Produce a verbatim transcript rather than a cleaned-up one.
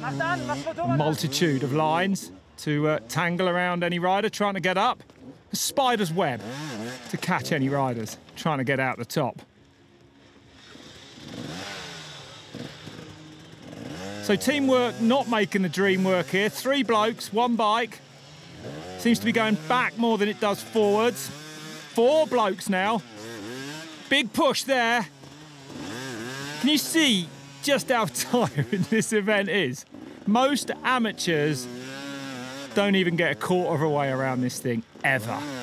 A multitude of lines to uh, tangle around any rider trying to get up. A spider's web to catch any riders trying to get out the top. So teamwork not making the dream work here. Three blokes, one bike. Seems to be going back more than it does forwards. Four blokes now. Big push there. Can you see just how tiring this event is? Most amateurs don't even get a quarter of a way around this thing, ever.